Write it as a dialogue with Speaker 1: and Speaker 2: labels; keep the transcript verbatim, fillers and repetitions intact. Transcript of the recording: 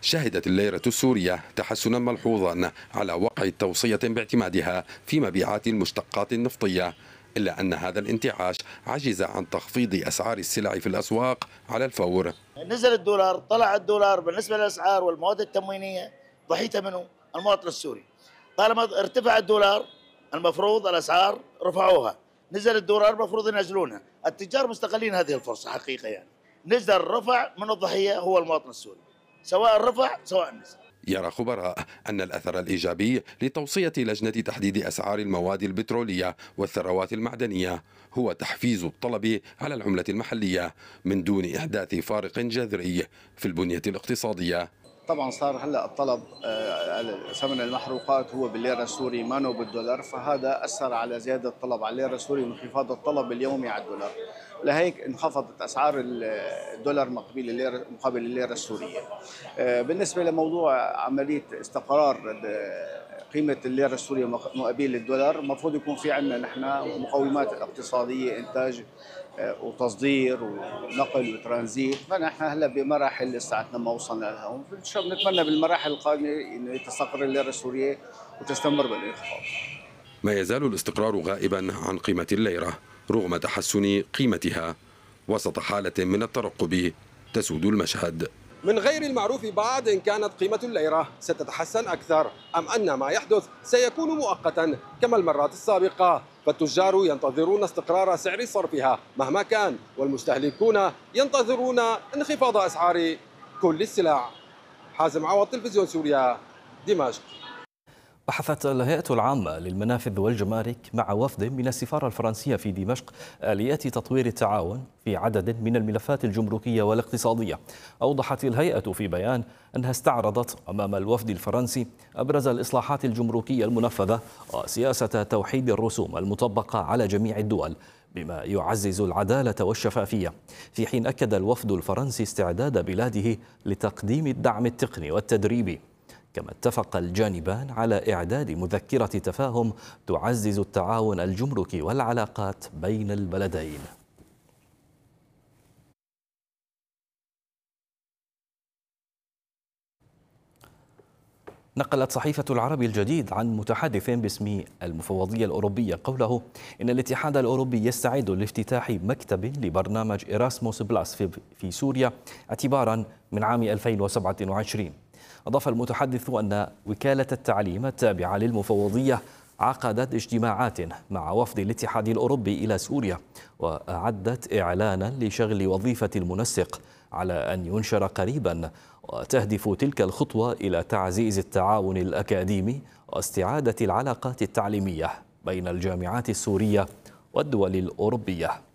Speaker 1: شهدت الليرة السورية تحسنا ملحوظا على وقع توصية باعتمادها في مبيعات المشتقات النفطية، إلا أن هذا الانتعاش عجز عن تخفيض أسعار السلع في الأسواق على الفور.
Speaker 2: نزل الدولار، طلع الدولار بالنسبة للأسعار والمواد التموينية ضحيتها منه المواطن السوري. طالما ارتفع الدولار المفروض الأسعار رفعوها، نزل الدولار المفروض ينزلونها. التجار مستغلين هذه الفرصة حقيقة، يعني نزل الرفع من الضحية هو المواطن السوري، سواء رفع سواء نزل.
Speaker 1: يرى خبراء أن الأثر الإيجابي لتوصية لجنة تحديد أسعار المواد البترولية والثروات المعدنية هو تحفيز الطلب على العملة المحلية من دون إحداث فارق جذري في البنية الاقتصادية.
Speaker 3: طبعا صار هلا الطلب ثمن المحروقات هو بالليره السوري ما هو بالدولار، فهذا اثر على زياده الطلب على الليره السوري وانخفاض الطلب اليومي على الدولار، لهيك انخفضت اسعار الدولار مقابل الليره مقابل الليره السوريه. بالنسبه لموضوع عمليه استقرار قيمه الليره السوريه مقابل الدولار، المفروض يكون في عندنا نحن مقومات اقتصاديه، انتاج وتصدير ونقل وترانزيت، فنحن هلا بمراحل لساتنا ما وصلنا لها، بنتمنى بالمراحل القادمه انه تستقر الليره السوريه وتستمر بالانخفاض.
Speaker 1: ما يزال الاستقرار غائبا عن قيمة الليرة رغم تحسن قيمتها وسط حالة من الترقب تسود المشهد.
Speaker 4: من غير المعروف بعد إن كانت قيمة الليرة ستتحسن أكثر أم أن ما يحدث سيكون مؤقتا كما المرات السابقة، فالتجار ينتظرون استقرار سعر صرفها مهما كان، والمستهلكون ينتظرون انخفاض أسعار كل السلع. حازم عوض، تلفزيون سوريا، دمشق.
Speaker 5: بحثت الهيئة العامة للمنافذ والجمارك مع وفد من السفارة الفرنسية في دمشق آليات تطوير التعاون في عدد من الملفات الجمركية والاقتصادية. أوضحت الهيئة في بيان أنها استعرضت أمام الوفد الفرنسي أبرز الإصلاحات الجمركية المنفذة وسياسة توحيد الرسوم المطبقة على جميع الدول بما يعزز العدالة والشفافية، في حين أكد الوفد الفرنسي استعداد بلاده لتقديم الدعم التقني والتدريبي. كما اتفق الجانبان على إعداد مذكرة تفاهم تعزز التعاون الجمركي والعلاقات بين البلدين. نقلت صحيفة العربي الجديد عن متحدث باسم المفوضية الأوروبية قوله إن الاتحاد الأوروبي يستعد لافتتاح مكتب لبرنامج إراسموس بلاس في سوريا اعتبارا من عام ألفين وسبعة وعشرين. أضاف المتحدث أن وكالة التعليم التابعة للمفوضية عقدت اجتماعات مع وفد الاتحاد الأوروبي إلى سوريا، وأعدت إعلانا لشغل وظيفة المنسق على أن ينشر قريبا، وتهدف تلك الخطوة إلى تعزيز التعاون الأكاديمي واستعادة العلاقات التعليمية بين الجامعات السورية والدول الأوروبية.